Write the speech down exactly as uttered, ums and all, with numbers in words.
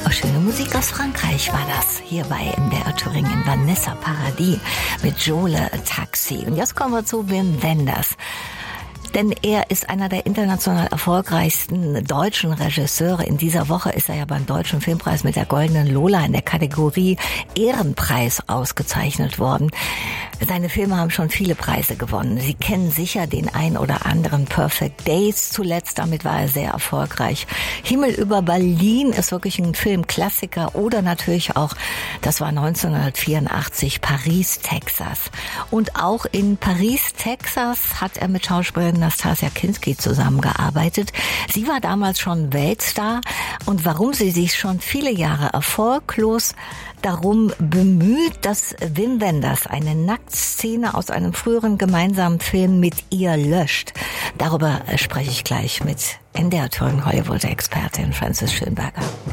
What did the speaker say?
Oh, schöne Musik aus Frankreich war das. Hier bei M D R Thüringen Vanessa Paradis mit Jole Taxi. Und jetzt kommen wir zu Wim Wenders. Denn er ist einer der international erfolgreichsten deutschen Regisseure. In dieser Woche ist er ja beim Deutschen Filmpreis mit der Goldenen Lola in der Kategorie Ehrenpreis ausgezeichnet worden. Seine Filme haben schon viele Preise gewonnen. Sie kennen sicher den ein oder anderen Perfect Days zuletzt. Damit war er sehr erfolgreich. Himmel über Berlin ist wirklich ein Filmklassiker. Oder natürlich auch, das war neunzehnhundertvierundachtzig, Paris, Texas. Und auch in Paris, Texas hat er mit Schauspielerin Nastassja Kinski zusammengearbeitet. Sie war damals schon Weltstar und warum sie sich schon viele Jahre erfolglos darum bemüht, dass Wim Wenders eine Nacktszene aus einem früheren gemeinsamen Film mit ihr löscht. Darüber spreche ich gleich mit M D R Thüringen Hollywood-Expertin Frances Schönberger.